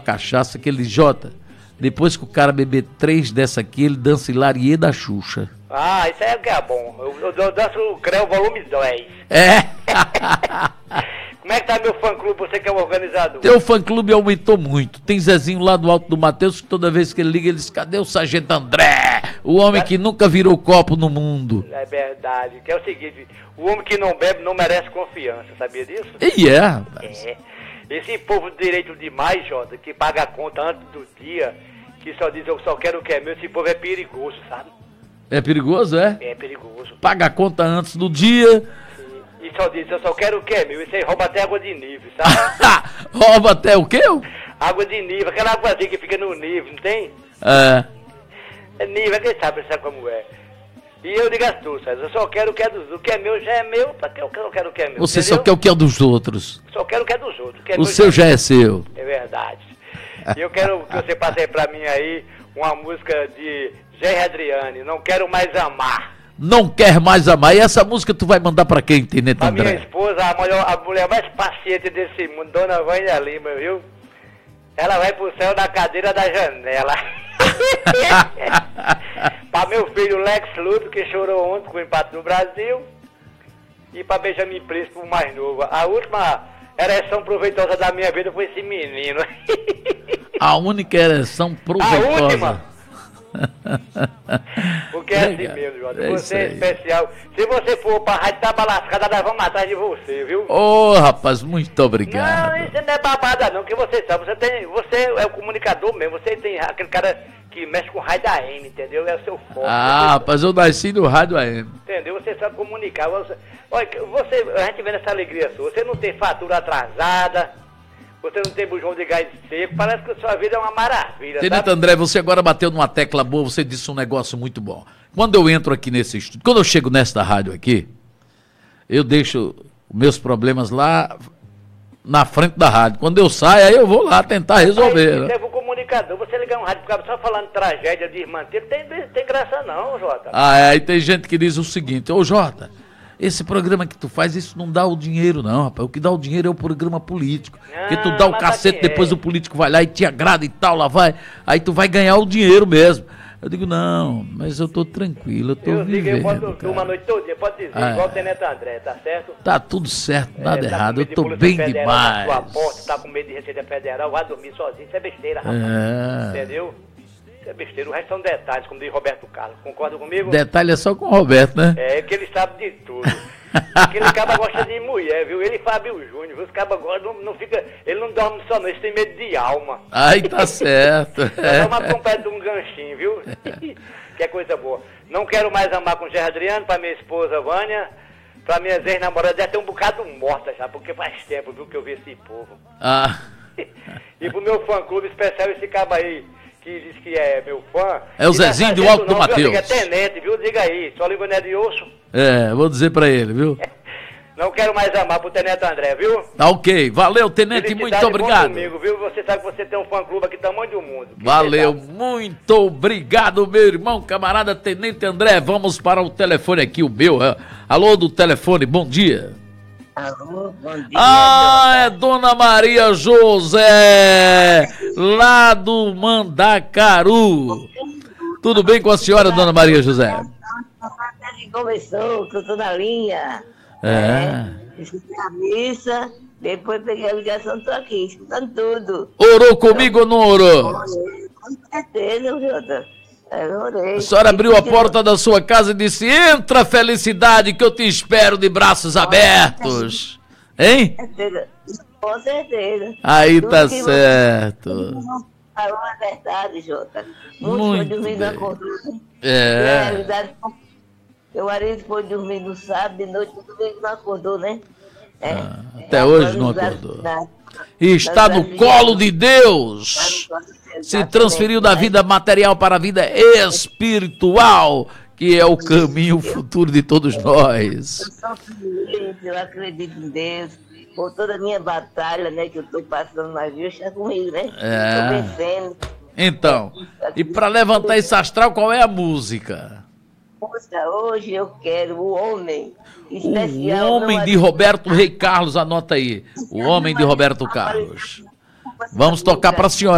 cachaça, aquele Jota. Depois que o cara beber 3 dessa aqui, ele dança Hilarie da Xuxa. Ah, isso aí é que é bom. Eu danço o CREO volume 10. É? Como é que tá meu fã-clube, você que é o organizador? Teu fã-clube aumentou muito. Tem Zezinho lá do Alto do Mateus, que toda vez que ele liga, ele diz, cadê o Sargento André? O homem que nunca virou copo no mundo. É verdade, que é o seguinte, o homem que não bebe não merece confiança, sabia disso? E é, rapaz. É. Esse povo direito demais, Jota, que paga a conta antes do dia, que só diz eu só quero o que é meu, esse povo é perigoso, sabe? É perigoso, é? É perigoso. Paga a conta antes do dia. E só diz, eu só quero o que é meu, isso aí rouba até água de nível, sabe? Rouba até o quê? Água de nível, aquela águazinha que fica no nível, não tem? É. É nível, quem sabe como é. E eu digo a tu, César, eu só quero o que é dos outros. O que é meu já é meu, pra que eu quero o que é meu? Você entendeu? só quer o que é dos outros. Só quero o que é dos outros. O seu já é seu. É verdade. E eu quero que você passe aí pra mim aí uma música de Jair Adriane, Não Quero Mais Amar. Não quer mais amar. E essa música tu vai mandar pra quem, Tenente A minha André? esposa, a mulher mais paciente desse mundo, Dona Vânia Lima, viu? Ela vai pro céu na cadeira da janela. Pra meu filho Lex Luthor, que chorou ontem com o empate do Brasil. E pra Benjamin Príncipe, o mais novo. A última ereção proveitosa da minha vida foi esse menino. A única ereção proveitosa. A última. Porque é Legal. assim mesmo, Jota. É Você é isso aí. especial. Se você for pra rádio Tabalascada, nós vamos atrás de você, viu? Ô, rapaz, muito Não, obrigado. isso não é babada não, que você sabe, você é o comunicador mesmo, você tem aquele cara que mexe com raio da AM, entendeu? É o seu foco. Ah, rapaz, eu nasci no rádio AM. Entendeu? Você sabe comunicar. Olha, a gente vê nessa alegria sua, você não tem fatura atrasada, você não tem bujão de gás seco, parece que a sua vida é uma maravilha, Tenente sabe? André, você agora bateu numa tecla boa, você disse um negócio muito bom. Quando eu entro aqui nesse estúdio, quando eu chego nesta rádio aqui, eu deixo os meus problemas lá na frente da rádio. Quando eu saio, aí eu vou lá tentar resolver. Aí, Né? você é o comunicador, você ligar um rádio pro cara só falando tragédia de irmã, tem graça não, Jota. Ah, aí tem gente que diz o seguinte, ô Jota, esse programa que tu faz, isso não dá o dinheiro não, rapaz. O que dá o dinheiro é o programa político. Porque tu dá o mas cacete, aqui é. depois o político vai lá e te agrada e tal, lá vai. Aí tu vai ganhar o dinheiro mesmo. Eu digo, não, mas eu tô tranquilo, eu tô Eu digo, eu vivendo, posso durmir uma cara. noite toda, pode dizer, Ah, igual o Tenente André, tá certo? Tá tudo certo, nada Tá com errado, eu medo de tô Polícia bem Federal na sua demais. porta, tá com medo de Receita Federal, vai dormir sozinho, isso é besteira, rapaz. É. Entendeu? Isso é besteira, o resto são detalhes, como diz Roberto Carlos. Concorda comigo? Detalhe é só com o Roberto, né? É, que ele sabe de tudo. Aquele caba gosta de mulher, viu? Ele e Fábio Júnior, viu? Os cabas não fica. Ele não dorme só, não, ele tem medo de alma. Aí tá certo. Dá uma trompete de um ganchinho, viu? Que é coisa boa. Não quero mais amar com o Jair Adriane, pra minha esposa Vânia, pra minhas ex-namoradas, deve ter um bocado morta já, porque faz tempo, viu, que eu vi esse povo. Ah, E pro meu fã-clube especial, esse caba aí, que diz que é meu fã. É o E não Zezinho do sargento Alto do não, viu, amigo? Mateus. É tenente, viu? Diga aí, só língua não é de osso. vou dizer pra ele, viu? Não quero mais amar pro Tenente André, viu? Tá ok. Valeu, Tenente, Felicidade, muito bom obrigado. domingo, viu? Você sabe que você tem um fã-clube aqui tamanho do mundo. Que Valeu, você sabe. muito obrigado, meu irmão, camarada Tenente André. Vamos para o telefone aqui, o meu. Alô do telefone, bom dia. Alô, bom dia. Ah, é Dona Maria José, lá do Mandacaru. Tudo bem com a senhora, Dona Maria José? Começou, que eu tô na linha. Escutei a missa, depois peguei a ligação, tô aqui, escutando tudo. Orou comigo ou não orou? Com certeza, Jota. Eu orei. A senhora abriu a porta da sua casa e disse, entra, felicidade, que eu te espero de braços abertos. Hein? Com certeza. Aí Tudo tá que certo. você falou a verdade, Jota. Muitos Muito foi dormir bem. na acordou. É. Realidade, meu marido foi dormir no sábado de noite, no domingo não acordou, né? Até hoje não acordou. E está no colo de Deus. Se transferiu da vida material para a vida espiritual, que é o caminho futuro de todos nós. Eu sou feliz, eu acredito em Deus. Por toda a minha batalha, né, que eu estou passando na vida, está comigo, né? Estou vencendo. Então, e para levantar esse astral, qual é a música? Hoje eu quero o homem O especial. Homem de Roberto Rei Carlos, anota aí. O Homem de Roberto Carlos. Vamos tocar para a senhora.